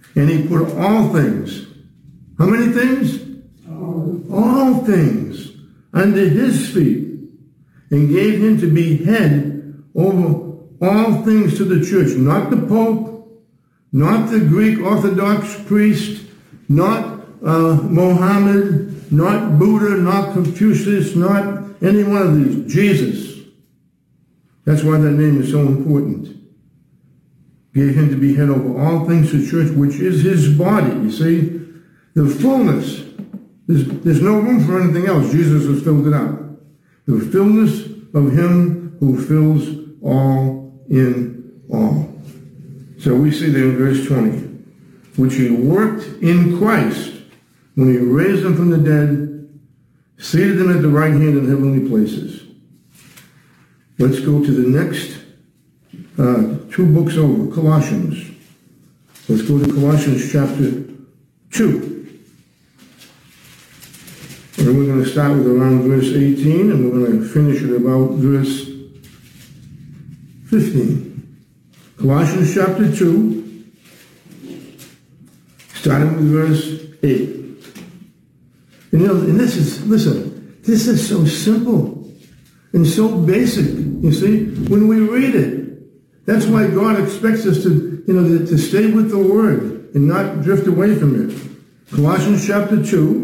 And he put all things. How many things? All things under his feet, and gave him to be head over all things to the church. Not the Pope, not the Greek Orthodox priest, not Mohammed, not Buddha, not Confucius, not any one of these. Jesus. That's why that name is so important. Gave him to be head over all things to the church, which is his body. You see, the fullness. There's no room for anything else. Jesus has filled it out. The fullness of him who fills all in all. So we see there in verse 20, which he worked in Christ when he raised him from the dead, seated him at the right hand in heavenly places. Let's go to the next two books over, Colossians. Let's go to Colossians chapter 2. And we're going to start with around verse 18, and we're going to finish at about verse 15. Colossians chapter 2, starting with verse 8. And this is so simple and so basic, you see, when we read it. That's why God expects us to stay with the Word and not drift away from it. Colossians chapter 2.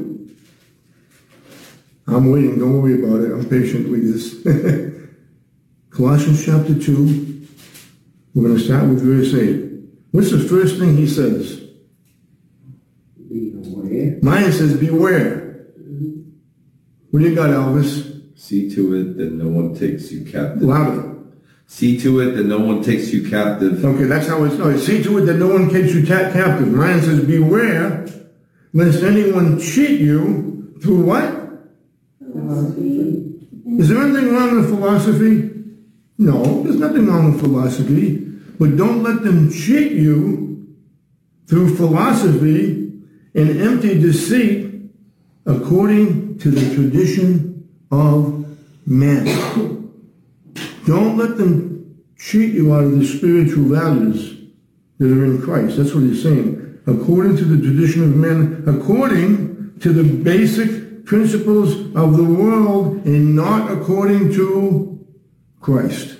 I'm waiting, don't worry about it. I'm patient with this. Colossians chapter 2. We're going to start with verse 8. What's the first thing he says? Beware. Mine says, beware. What do you got, Elvis? See to it that no one takes you captive. Louder. See to it that no one takes you captive. Okay, that's how it's. No, see to it that no one takes you captive. Mine says, beware, lest anyone cheat you through what? Is there anything wrong with philosophy? No, there's nothing wrong with philosophy. But don't let them cheat you through philosophy and empty deceit according to the tradition of men. Don't let them cheat you out of the spiritual values that are in Christ. That's what he's saying. According to the tradition of men, according to the basic principles of the world, and not according to Christ.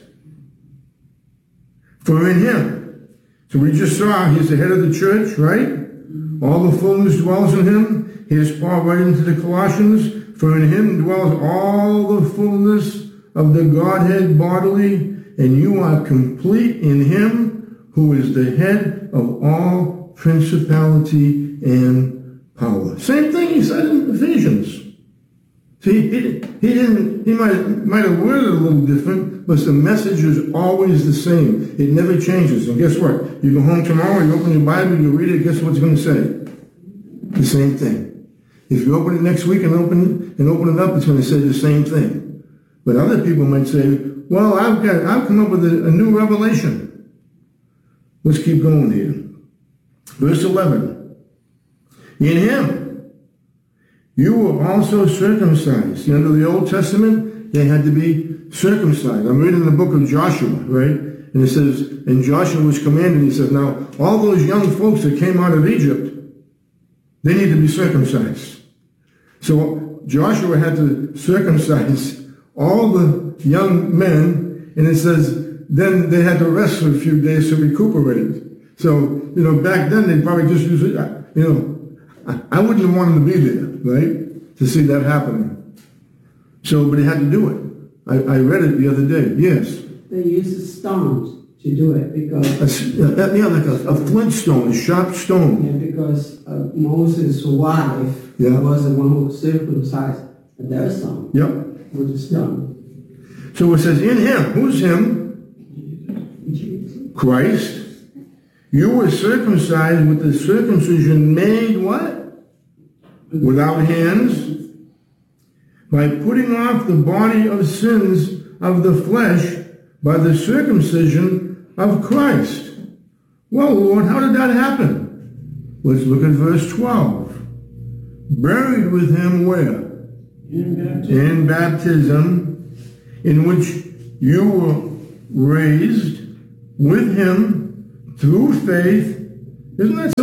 For in him, so we just saw, he's the head of the church, right? All the fullness dwells in him. Here's Paul writing to the Colossians, for in him dwells all the fullness of the Godhead bodily, and you are complete in him who is the head of all principality and power. Same thing he said in Ephesians. See, he might have worded it a little different, but the message is always the same. It never changes. And guess what? You go home tomorrow, you open your Bible, you read it, guess what it's going to say? The same thing. If you open it next week and open it up, it's going to say the same thing. But other people might say, well, I've come up with a new revelation. Let's keep going here. Verse 11. In him, you were also circumcised. Under the Old Testament, they had to be circumcised. I'm reading the book of Joshua, right? And it says, and Joshua was commanded, he said, now, all those young folks that came out of Egypt, they need to be circumcised. So Joshua had to circumcise all the young men, and it says, then they had to rest for a few days to recuperate. So, back then, they'd probably just use it, I wouldn't have wanted to be there, right, to see that happening. So, but he had to do it. I read it the other day. Yes. They used stones to do it because... like a flint stone, a sharp stone. Yeah, because Moses' wife was the one who was circumcised at their son. Yep. With the stone. So it says, in him, who's him? Jesus. Christ. You were circumcised with the circumcision made what? Without hands, by putting off the body of sins of the flesh by the circumcision of Christ. Well, Lord, how did that happen? Let's look at verse 12. Buried with him where? In baptism, in which you were raised with him through faith. Isn't that so?